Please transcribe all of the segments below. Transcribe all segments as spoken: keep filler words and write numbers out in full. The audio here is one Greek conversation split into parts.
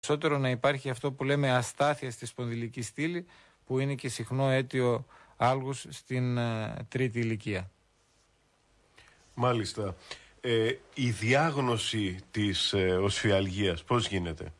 περισσότερο να υπάρχει αυτό που λέμε αστάθεια στη σπονδυλική στήλη, που είναι και συχνό αίτιο άλγους στην uh, τρίτη ηλικία. Μάλιστα. Ε, η διάγνωση της ε, οσφιαλγίας πώς γίνεται?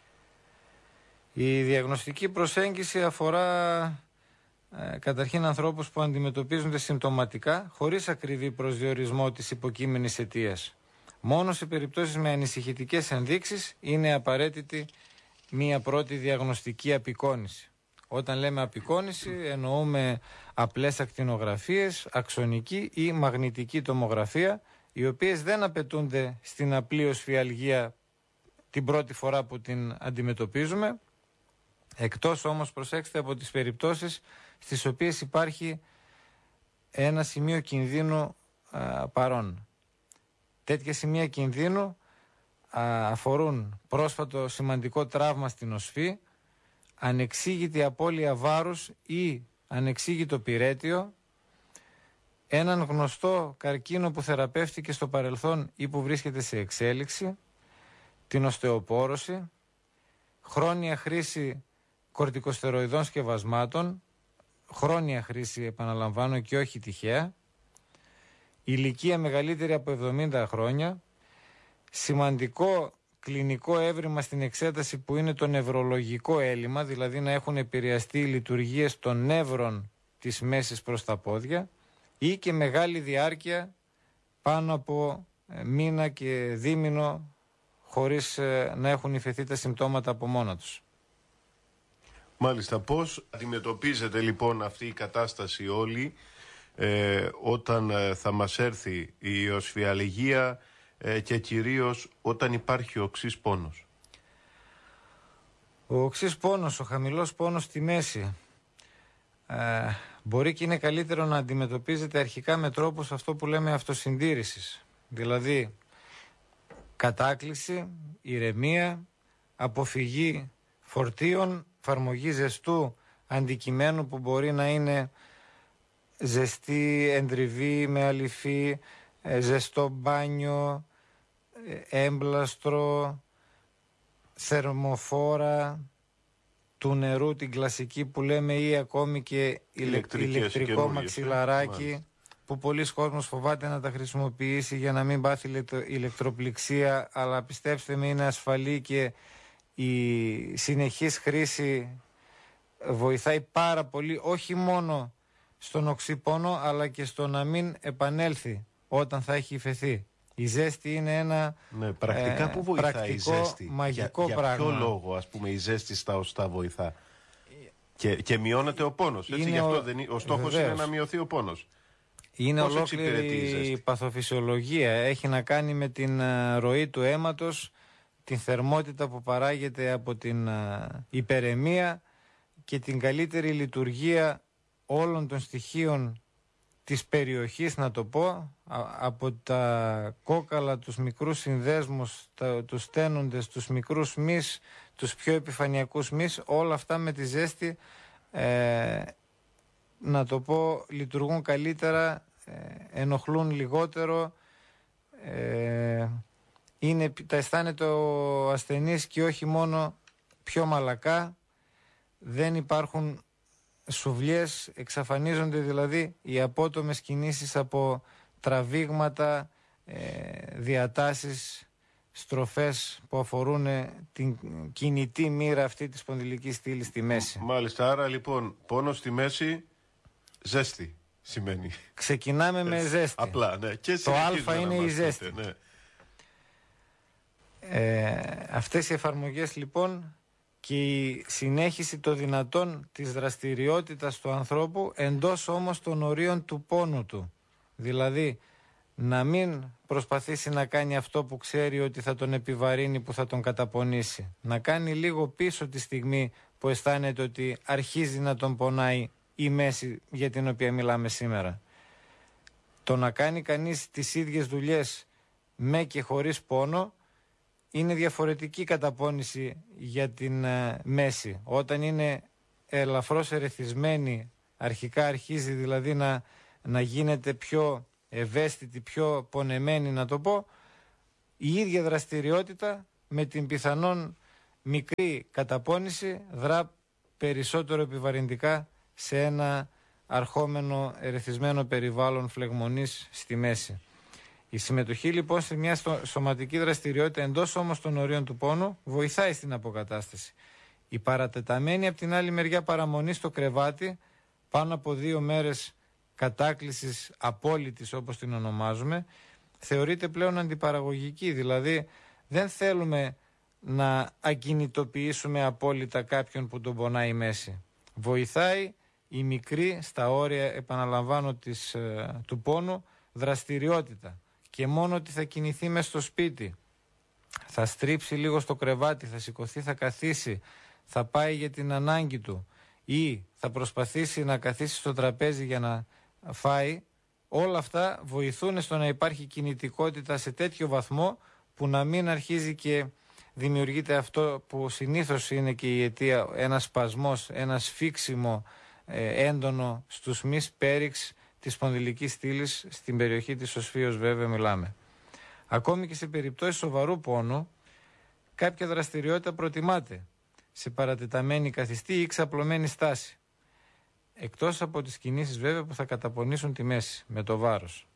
Η διαγνωστική προσέγγιση αφορά ε, καταρχήν ανθρώπους που αντιμετωπίζονται συμπτωματικά χωρίς ακριβή προσδιορισμό της υποκείμενης αιτίας. Μόνο σε περιπτώσεις με ανησυχητικές ενδείξεις είναι απαραίτητη μία πρώτη διαγνωστική απεικόνηση. Όταν λέμε απεικόνηση εννοούμε απλές ακτινογραφίες, αξονική ή μαγνητική τομογραφία, οι οποίες δεν απαιτούνται στην απλή οσφιαλγία την πρώτη φορά που την αντιμετωπίζουμε, εκτός όμως, προσέξτε, από τις περιπτώσεις στις οποίες υπάρχει ένα σημείο κινδύνου α, παρόν. Τέτοια σημεία κινδύνου α, αφορούν πρόσφατο σημαντικό τραύμα στην οσφή, ανεξήγητη απώλεια βάρους ή ανεξήγητο πυρέτιο, έναν γνωστό καρκίνο που θεραπεύτηκε στο παρελθόν ή που βρίσκεται σε εξέλιξη, την οστεοπόρωση, χρόνια χρήση κορτικοστεροειδών σκευασμάτων, χρόνια χρήση, επαναλαμβάνω, και όχι τυχαία, ηλικία μεγαλύτερη από εβδομήντα χρόνια, σημαντικό κλινικό έβριμα στην εξέταση που είναι το νευρολογικό έλλειμμα, δηλαδή να έχουν επηρεαστεί οι λειτουργίες των νεύρων της μέσης προς τα πόδια, ή και μεγάλη διάρκεια πάνω από μήνα και δίμηνο χωρίς να έχουν υφεθεί τα συμπτώματα από μόνα τους. Μάλιστα. Πώς αντιμετωπίζετε λοιπόν αυτή η κατάσταση όλη ε, όταν ε, θα μας έρθει η οσφιαλγία ε, και κυρίως όταν υπάρχει οξύς πόνος? Ο οξύς πόνος, ο χαμηλός πόνος στη μέση, ε, μπορεί και είναι καλύτερο να αντιμετωπίζεται αρχικά με τρόπους αυτό που λέμε αυτοσυντήρησης. Δηλαδή κατάκληση, ηρεμία, αποφυγή φορτίων, εφαρμογή ζεστού αντικειμένου που μπορεί να είναι ζεστή εντριβή με αληφή, ζεστό μπάνιο, έμπλαστρο, θερμοφόρα του νερού, την κλασική που λέμε, ή ακόμη και ηλεκτρικό μαξιλαράκι, που πολλοί κόσμος φοβάται να τα χρησιμοποιήσει για να μην πάθει ηλεκτροπληξία, αλλά πιστέψτε με, είναι ασφαλή και η συνεχής χρήση βοηθάει πάρα πολύ, όχι μόνο στον οξύπονο αλλά και στο να μην επανέλθει όταν θα έχει υφεθεί. Η ζέστη είναι ένα ναι, πρακτικά ε, που βοηθάει πρακτικό, η ζέστη, μαγικό για, πράγμα. Για ποιο λόγο, ας πούμε, η ζέστη στα οστά βοηθά? Και, και μειώνεται ο πόνος, έτσι, γι' αυτό ο, δεν, ο στόχος βεβαίως είναι να μειωθεί ο πόνος. Είναι πώς ολόκληρη η παθοφυσιολογία, έχει να κάνει με την uh, ροή του αίματος, την θερμότητα που παράγεται από την uh, υπεραιμία και την καλύτερη λειτουργία όλων των στοιχείων της περιοχής, να το πω, α, από τα κόκαλα, τους μικρούς συνδέσμους, τα, τους στένοντες, τους μικρούς μυς, τους πιο επιφανειακούς μυς, όλα αυτά με τη ζέστη, ε, να το πω, λειτουργούν καλύτερα, ε, ενοχλούν λιγότερο, ε, είναι, τα αισθάνεται ο ασθενής και όχι μόνο πιο μαλακά, δεν υπάρχουν σουβλιές, εξαφανίζονται δηλαδή οι απότομες κινήσεις από τραβήγματα, ε, διατάσεις, στροφές που αφορούν την κινητή μοίρα αυτή της σπονδυλικής στήλης στη μέση. Μάλιστα, άρα λοιπόν πόνο στη μέση, ζέστη σημαίνει. Ξεκινάμε με ζέστη. Απλά, ναι. Και το α είναι η ζέστη. Πείτε, ναι. ε, αυτές οι εφαρμογές λοιπόν και η συνέχιση το δυνατόν της δραστηριότητας του ανθρώπου εντός όμως των ορίων του πόνου του. Δηλαδή να μην προσπαθήσει να κάνει αυτό που ξέρει ότι θα τον επιβαρύνει, που θα τον καταπονήσει. Να κάνει λίγο πίσω τη στιγμή που αισθάνεται ότι αρχίζει να τον πονάει η μέση για την οποία μιλάμε σήμερα. Το να κάνει κανείς τις ίδιες δουλειές με και χωρίς πόνο είναι διαφορετική καταπώνηση για την uh, μέση. Όταν είναι ελαφρώς ερεθισμένη, αρχικά αρχίζει δηλαδή να, να γίνεται πιο ευαίσθητη, πιο πονεμένη, να το πω, η ίδια δραστηριότητα με την πιθανόν μικρή καταπώνηση δρά περισσότερο επιβαρυντικά σε ένα αρχόμενο ερεθισμένο περιβάλλον φλεγμονής στη μέση. Η συμμετοχή λοιπόν σε μια σωματική δραστηριότητα εντός όμως των ορίων του πόνου βοηθάει στην αποκατάσταση. Η παρατεταμένη από την άλλη μεριά παραμονή στο κρεβάτι, πάνω από δύο μέρες κατάκλησης απόλυτης όπως την ονομάζουμε, θεωρείται πλέον αντιπαραγωγική. Δηλαδή δεν θέλουμε να ακινητοποιήσουμε απόλυτα κάποιον που τον πονάει η μέση. Βοηθάει η μικρή, στα όρια, επαναλαμβάνω, της, ε, του πόνου δραστηριότητα. Και μόνο ότι θα κινηθεί μες στο σπίτι, θα στρίψει λίγο στο κρεβάτι, θα σηκωθεί, θα καθίσει, θα πάει για την ανάγκη του ή θα προσπαθήσει να καθίσει στο τραπέζι για να φάει, όλα αυτά βοηθούν στο να υπάρχει κινητικότητα σε τέτοιο βαθμό που να μην αρχίζει και δημιουργείται αυτό που συνήθως είναι και η αιτία, ένας σπασμός, ένα σφίξιμο ε, έντονο στους μυς πέριξ της σπονδυλικής στήλης, στην περιοχή της οσφίως βέβαια μιλάμε. Ακόμη και σε περιπτώσεις σοβαρού πόνου, κάποια δραστηριότητα προτιμάται σε παρατεταμένη καθιστή ή ξαπλωμένη στάση. Εκτός από τις κινήσεις βέβαια που θα καταπονήσουν τη μέση με το βάρος.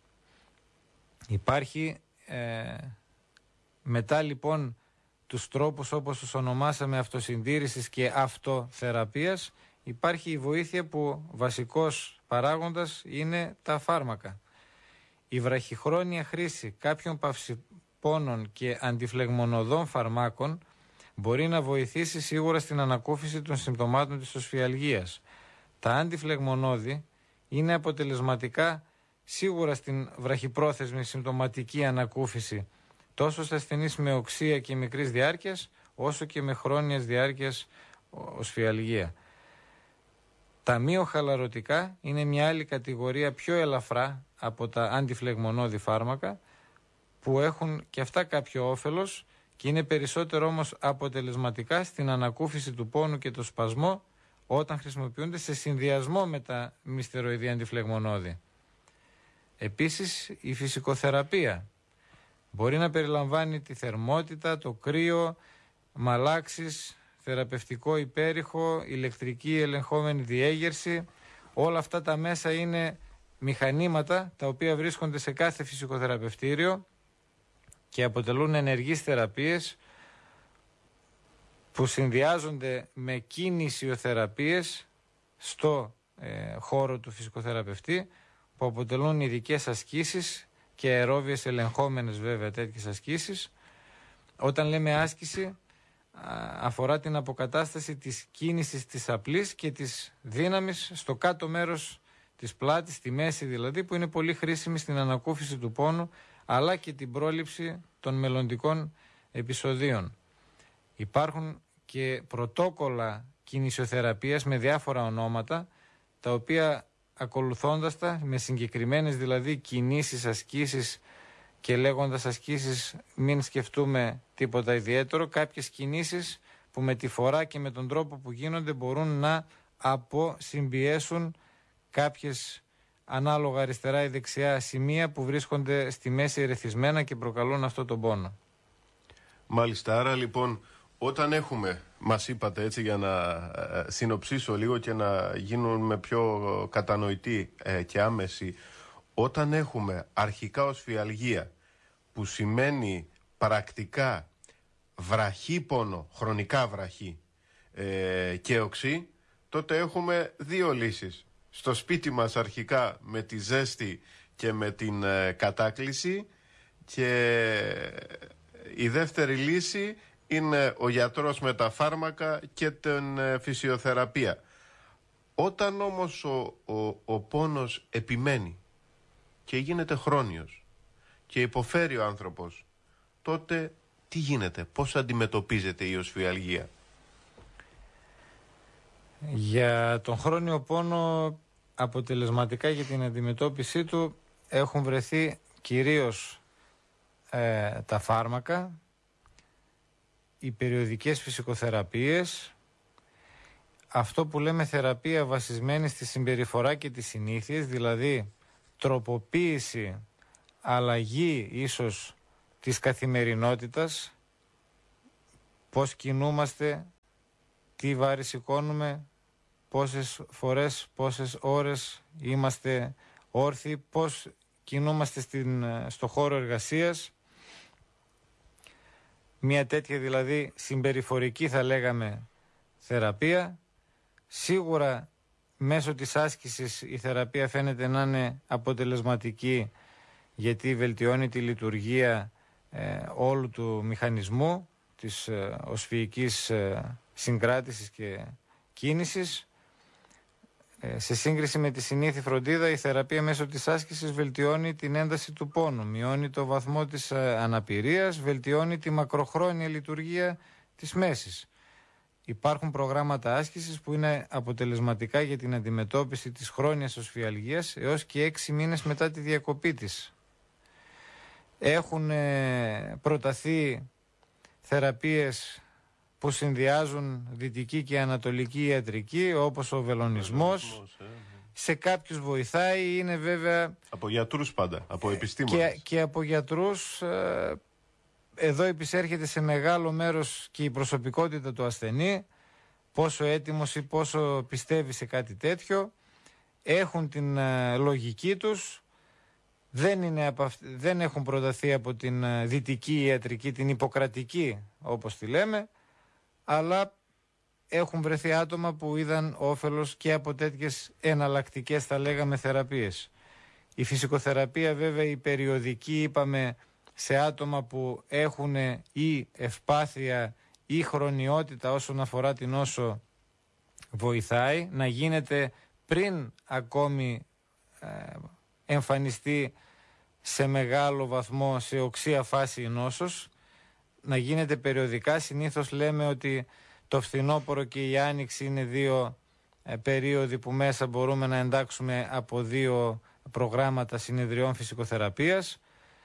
Υπάρχει ε, μετά λοιπόν τους τρόπους όπως τους ονομάσαμε αυτοσυντήρησης και αυτοθεραπείας, υπάρχει η βοήθεια που βασικός παράγοντας είναι τα φάρμακα. Η βραχυχρόνια χρήση κάποιων παυσιπώνων και αντιφλεγμονωδών φαρμάκων μπορεί να βοηθήσει σίγουρα στην ανακούφιση των συμπτωμάτων της οσφιαλγίας. Τα αντιφλεγμονώδη είναι αποτελεσματικά σίγουρα στην βραχυπρόθεσμη συμπτωματική ανακούφιση τόσο σε ασθενείς με οξεία και μικρής διάρκειας όσο και με χρόνιας διάρκειας οσφιαλγία. Τα μειοχαλαρωτικά είναι μια άλλη κατηγορία πιο ελαφρά από τα αντιφλεγμονώδη φάρμακα που έχουν και αυτά κάποιο όφελος και είναι περισσότερο όμως αποτελεσματικά στην ανακούφιση του πόνου και το σπασμό όταν χρησιμοποιούνται σε συνδυασμό με τα μη στεροειδή αντιφλεγμονώδη. Επίσης η φυσικοθεραπεία μπορεί να περιλαμβάνει τη θερμότητα, το κρύο, μαλάξεις, θεραπευτικό υπέρηχο, ηλεκτρική ελεγχόμενη διέγερση. Όλα αυτά τα μέσα είναι μηχανήματα τα οποία βρίσκονται σε κάθε φυσικοθεραπευτήριο και αποτελούν ενεργείς θεραπείες που συνδυάζονται με κινησιοθεραπείες στο ε, χώρο του φυσικοθεραπευτή, που αποτελούν ειδικές ασκήσεις και αερόβιες ελεγχόμενες βέβαια τέτοιες ασκήσεις. Όταν λέμε άσκηση, αφορά την αποκατάσταση της κίνησης της απλής και της δύναμης στο κάτω μέρος της πλάτης, στη μέση δηλαδή, που είναι πολύ χρήσιμη στην ανακούφιση του πόνου αλλά και την πρόληψη των μελλοντικών επεισοδίων. Υπάρχουν και πρωτόκολλα κινησιοθεραπείας με διάφορα ονόματα, τα οποία ακολουθώντας τα με συγκεκριμένες δηλαδή κινήσεις, ασκήσεις και λέγοντας ασκήσεις μην σκεφτούμε τίποτα ιδιαίτερο, κάποιες κινήσεις που με τη φορά και με τον τρόπο που γίνονται μπορούν να αποσυμπιέσουν κάποιες ανάλογα αριστερά ή δεξιά σημεία που βρίσκονται στη μέση ερεθισμένα και προκαλούν αυτό τον πόνο. Μάλιστα, άρα λοιπόν όταν έχουμε, μας είπατε έτσι για να ε, συνοψίσω λίγο και να γίνουμε πιο κατανοητοί ε, και άμεση, όταν έχουμε αρχικά οσφιαλγία που σημαίνει πρακτικά βραχή πόνο, χρονικά βραχή ε, και οξύ, τότε έχουμε δύο λύσεις. Στο σπίτι μας αρχικά με τη ζέστη και με την ε, κατάκληση, και η δεύτερη λύση είναι ο γιατρός με τα φάρμακα και την ε, φυσιοθεραπεία. Όταν όμως ο, ο, ο πόνος επιμένει και γίνεται χρόνιος και υποφέρει ο άνθρωπος, τότε τι γίνεται, πώς αντιμετωπίζεται η οσφιαλγία? Για τον χρόνιο πόνο αποτελεσματικά για την αντιμετώπιση του έχουν βρεθεί κυρίως ε, τα φάρμακα, οι περιοδικές φυσικοθεραπείες, αυτό που λέμε θεραπεία βασισμένη στη συμπεριφορά και τις συνήθειες, δηλαδή τροποποίηση, αλλαγή ίσως της καθημερινότητας, πώς κινούμαστε, τι βάρη σηκώνουμε, πόσες φορές, πόσες ώρες είμαστε όρθιοι, πώς κινούμαστε στην, στο χώρο εργασίας. Μια τέτοια δηλαδή συμπεριφορική, θα λέγαμε, θεραπεία. Σίγουρα μέσω της άσκησης η θεραπεία φαίνεται να είναι αποτελεσματική, γιατί βελτιώνει τη λειτουργία ε, όλου του μηχανισμού της ε, οσφυϊκής ε, συγκράτησης και κίνησης. Ε, σε σύγκριση με τη συνήθη φροντίδα, η θεραπεία μέσω της άσκησης βελτιώνει την ένταση του πόνου, μειώνει το βαθμό της ε, αναπηρίας, βελτιώνει τη μακροχρόνια λειτουργία της μέσης. Υπάρχουν προγράμματα άσκησης που είναι αποτελεσματικά για την αντιμετώπιση της χρόνιας οσφιαλγίας έως και έξι μήνες μετά τη διακοπή της. Έχουν ε, προταθεί θεραπείες που συνδυάζουν δυτική και ανατολική ιατρική, όπως ο βελονισμός. Ε, σε κάποιους βοηθάει, είναι βέβαια... Από γιατρούς πάντα, από επιστήμονες. Και, και από γιατρούς... Ε, εδώ επισέρχεται σε μεγάλο μέρος και η προσωπικότητα του ασθενή, πόσο έτοιμος ή πόσο πιστεύει σε κάτι τέτοιο. Έχουν την ε, λογική τους, δεν, είναι από αυ... δεν έχουν προταθεί από την ε, δυτική ιατρική, την ιπποκρατική όπως τη λέμε, αλλά έχουν βρεθεί άτομα που είδαν όφελος και από τέτοιες εναλλακτικές, θα λέγαμε, θεραπείες. Η φυσικοθεραπεία βέβαια, η περιοδική, είπαμε, σε άτομα που έχουν ή ευπάθεια ή χρονιότητα όσον αφορά την νόσο, βοηθάει να γίνεται πριν ακόμη ε, εμφανιστεί σε μεγάλο βαθμό, σε οξία φάση η νόσος, να γίνεται περιοδικά. Συνήθως λέμε ότι το φθινόπωρο και η άνοιξη είναι δύο ε, περίοδοι που μέσα μπορούμε να εντάξουμε από δύο προγράμματα συνεδριών φυσικοθεραπείας.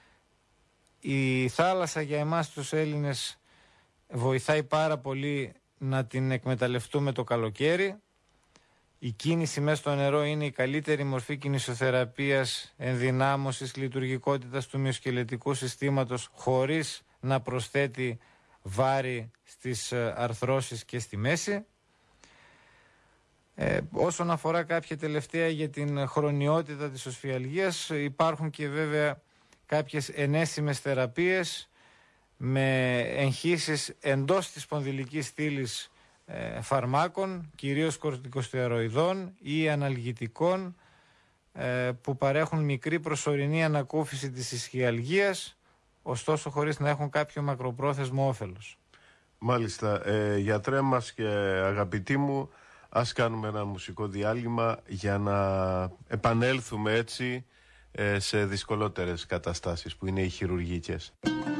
Η θάλασσα για εμάς τους Έλληνες βοηθάει πάρα πολύ να την εκμεταλλευτούμε το καλοκαίρι. Η κίνηση μέσα στο νερό είναι η καλύτερη μορφή κινησιοθεραπείας, ενδυνάμωσης λειτουργικότητας του μυοσκελετικού συστήματος, χωρίς να προσθέτει βάρη στις αρθρώσεις και στη μέση. Ε, όσον αφορά κάποια τελευταία για την χρονιότητα της οσφιαλγίας, υπάρχουν και βέβαια κάποιες ενέσιμες θεραπείες με εγχύσεις εντός της σπονδυλικής στήλης ε, φαρμάκων, κυρίως κορτικοστεαροειδών ή αναλγητικών, ε, που παρέχουν μικρή προσωρινή ανακούφιση της ισχυαλγίας, ωστόσο χωρίς να έχουν κάποιο μακροπρόθεσμο όφελος. Μάλιστα. Ε, γιατρέ μας και αγαπητοί μου, ας κάνουμε ένα μουσικό διάλειμμα για να επανέλθουμε έτσι σε δυσκολότερες καταστάσεις που είναι οι χειρουργικές.